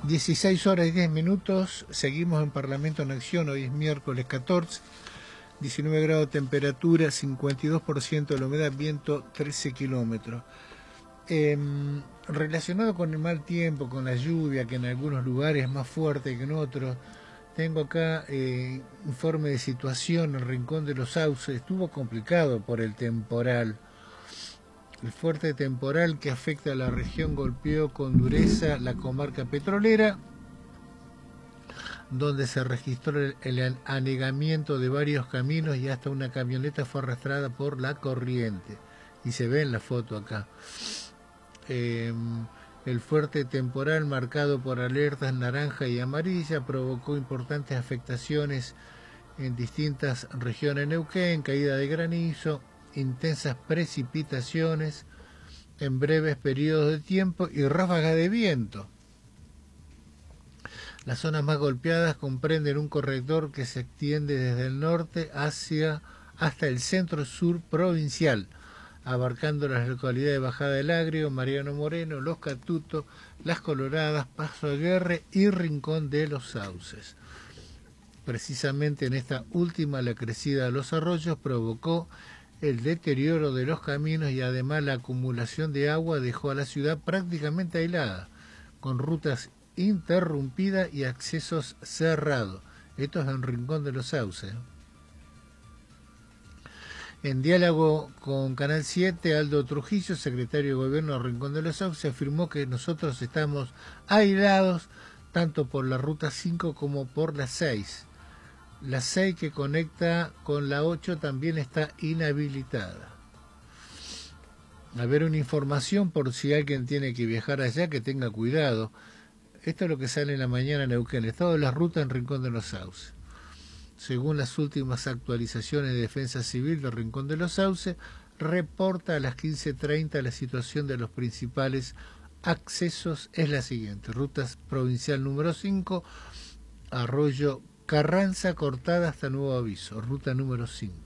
16 horas y 10 minutos, seguimos en Parlamento en Acción, hoy es miércoles 14, 19 grados de temperatura, 52% de la humedad, viento 13 kilómetros. Relacionado con el mal tiempo, con la lluvia, que en algunos lugares es más fuerte que en otros, tengo acá informe de situación en el Rincón de los Sauces. Estuvo complicado por el temporal. El fuerte temporal que afecta a la región golpeó con dureza la comarca petrolera, donde se registró el anegamiento de varios caminos y hasta una camioneta fue arrastrada por la corriente. Y se ve en la foto acá. El fuerte temporal, marcado por alertas naranja y amarilla, provocó importantes afectaciones en distintas regiones de Neuquén, caída de granizo, intensas precipitaciones en breves periodos de tiempo y ráfagas de viento. Las zonas más golpeadas comprenden un corredor que se extiende desde el norte hasta el centro-sur provincial, abarcando las localidades de Bajada del Agrio, Mariano Moreno, Los Catutos, Las Coloradas, Paso Aguirre y Rincón de los Sauces. Precisamente en esta última, la crecida de los arroyos provocó el deterioro de los caminos y además la acumulación de agua dejó a la ciudad prácticamente aislada, con rutas interrumpidas y accesos cerrados. Esto es en Rincón de los Sauces. En diálogo con Canal 7, Aldo Trujillo, secretario de Gobierno de Rincón de los Sauces, afirmó que nosotros estamos aislados tanto por la Ruta 5 como por la 6. La 6 que conecta con la 8 también está inhabilitada. A ver, una información por si alguien tiene que viajar allá, que tenga cuidado. Esto es lo que sale en la mañana en Neuquén, el estado de las rutas en Rincón de los Sauces. Según las últimas actualizaciones de Defensa Civil del Rincón de los Sauces, reporta a las 15:30 la situación de los principales accesos es la siguiente. Ruta provincial número 5, Arroyo Carranza, cortada hasta nuevo aviso. Ruta número 5.